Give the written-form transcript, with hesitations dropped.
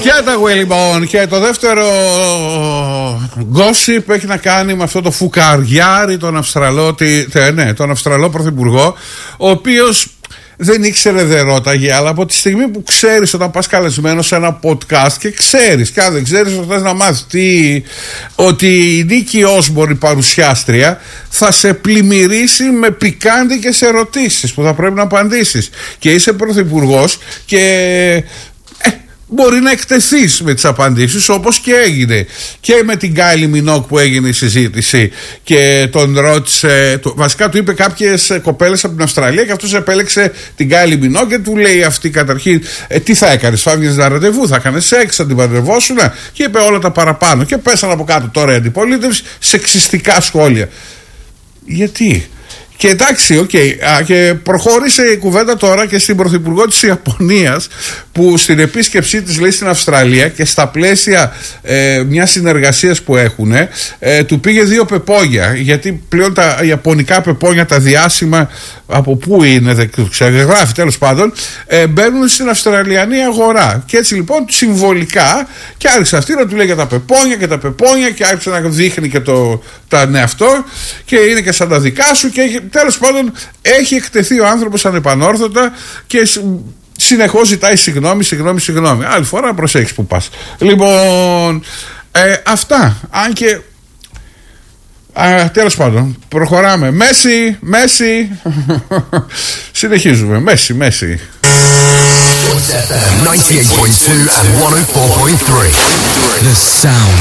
Getaway λοιπόν. Και το δεύτερο gossip έχει να κάνει με αυτό το φουκαριάρι τον Αυστραλό πρωθυπουργό, ο οποίος δεν ήξερε, δεν ρώταγε, αλλά από τη στιγμή που ξέρεις, όταν πας καλεσμένο σε ένα podcast και ξέρεις, και αν δεν ξέρεις, θες να μάθεις ότι η Νίκη Όσμπορν, η παρουσιάστρια, θα σε πλημμυρίσει με πικάντικες ερωτήσεις που θα πρέπει να απαντήσεις, και είσαι πρωθυπουργός και μπορεί να εκτεθείς με τις απαντήσεις, όπως και έγινε και με την Κάιλι Μινόκ που έγινε η συζήτηση και τον ρώτησε, βασικά του είπε κάποιες κοπέλες από την Αυστραλία και αυτός επέλεξε την Κάιλι Μινόκ και του λέει αυτή καταρχήν τι θα έκανες, θα έβγαινες να ραντεβού, θα έκανες σεξ, θα την παντρευόσουν, και είπε όλα τα παραπάνω και πέσανε από κάτω τώρα η αντιπολίτευση σεξιστικά σχόλια. Γιατί? Και εντάξει, και προχώρησε η κουβέντα τώρα και στην πρωθυπουργό της Ιαπωνίας, που στην επίσκεψή της, λέει, στην Αυστραλία και στα πλαίσια μιας συνεργασίας που έχουν, του πήγε 2 πεπόνια, γιατί πλέον τα ιαπωνικά πεπόνια, τα διάσημα, από πού είναι, δεν ξέρω, γράφει τέλος πάντων, μπαίνουν στην Αυστραλιανή αγορά. Και έτσι λοιπόν συμβολικά, και άρχισε αυτή να του λέει για τα πεπόνια και τα πεπόνια, και άρχισε να δείχνει και τα αυτό, και είναι και σαν τα δικά σου, και τέλος πάντων έχει εκτεθεί ο άνθρωπος ανεπανόρθωτα και συνεχώς ζητάει συγγνώμη. Άλλη φορά να προσέχεις που πας. Λοιπόν, αυτά. Αν και τέλος πάντων, προχωράμε. Μέση. Συνεχίζουμε. Μέση. 98.2 and 104.3. The sound